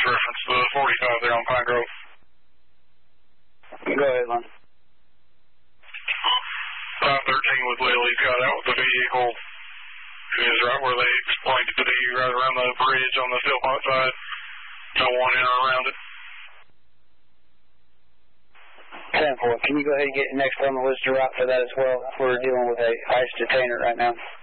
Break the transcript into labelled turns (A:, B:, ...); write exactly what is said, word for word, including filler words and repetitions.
A: reference the forty-five there on Pine Grove.
B: Go ahead, Lon.
A: five thirteen with Lil, he's got out with the vehicle. It is right where they explained it to be, right around the bridge on the Philpott side. No one in or around it.
B: ten four, can you go ahead and get next on the list to route for that as well? We're dealing with a ICE detainer right now.